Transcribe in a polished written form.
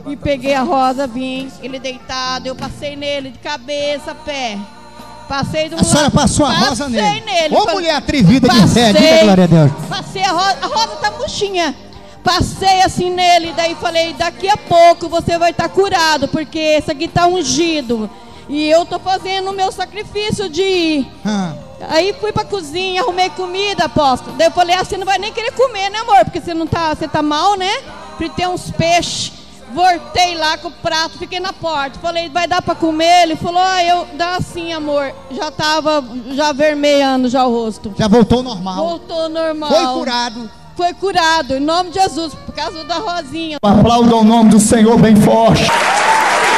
E peguei a rosa, vim, ele deitado, eu passei nele de cabeça, pé. Passei do lado. A senhora passou a rosa nele? Nele. Ô, mulher atrevida de fé, diga glória a Deus. Passei a rosa tá murchinha. Passei assim nele, daí falei, daqui a pouco você vai estar curado, porque esse aqui tá ungido. E eu tô fazendo o meu sacrifício de ir. Aí fui pra cozinha, arrumei comida, apóstolo. Daí eu falei, você não vai nem querer comer, né, amor? Porque você tá mal, né? Fritei uns peixes. Voltei lá com o prato, fiquei na porta. Falei, vai dar pra comer? Ele falou, dá sim, amor. Já tava vermelhando já o rosto. Já voltou normal. Voltou normal. Foi curado. Foi curado, em nome de Jesus, por causa da rosinha. Aplauda o nome do Senhor bem forte.